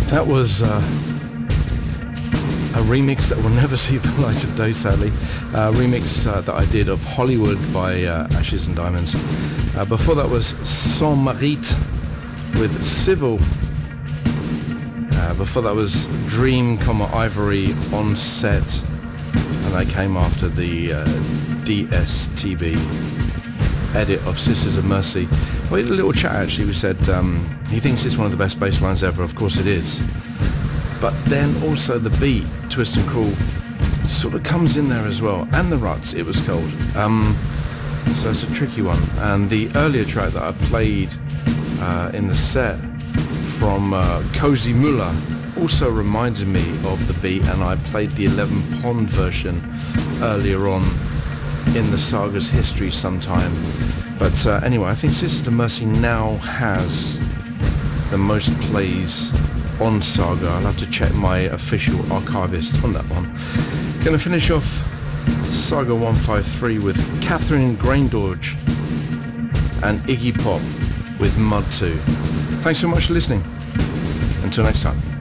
That was a remix that will never see the light of day, sadly. A remix that I did of Hollywood by Ashes and Diamonds. Before that was Sans Mérite with Civil. Before that was Dream, Ivory on Set. And that came after the DSTV edit of Sisters of Mercy. We had a little chat actually. We said he thinks it's one of the best bass lines ever. Of course it is. But then also the beat, Twist and Crawl, sort of comes in there as well. And the Ruts, It Was Cold. So it's a tricky one. And the earlier track that I played in the set from Cozy Muller also reminded me of the beat, and I played the 11 Pond version earlier on in the Saga's history sometime. But anyway, I think Sisters of Mercy now has the most plays on Saga. I'll have to check my official archivist on that one. Going to finish off Saga 153 with Catherine Graindorge and Iggy Pop with Mud 2. Thanks so much for listening. Until next time.